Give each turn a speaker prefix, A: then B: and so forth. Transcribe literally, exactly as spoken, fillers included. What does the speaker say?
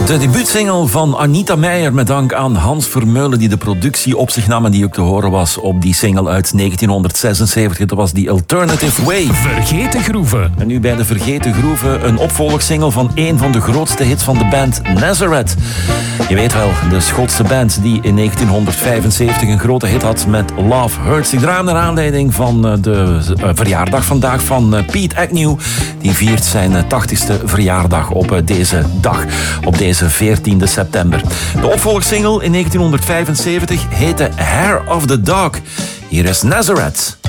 A: De debuutsingle van Anita Meijer met dank aan Hans Vermeulen die de productie op zich nam en die ook te horen was op die single uit negentienhonderdzesenzeventig. Dat was die Alternative Way.
B: Vergeten Groeven.
A: En nu bij de Vergeten Groeven een opvolgsingle van een van de grootste hits van de band Nazareth. Je weet wel, de Schotse band die in negentienhonderdvijfenzeventig een grote hit had met Love Hurts. Ik draai naar aanleiding van de verjaardag vandaag van Pete Agnew. Die viert zijn tachtigste verjaardag op deze dag, op deze veertiende september. De opvolgsingle in negentienhonderdvijfenzeventig heette Hair of the Dog. Hier is Nazareth.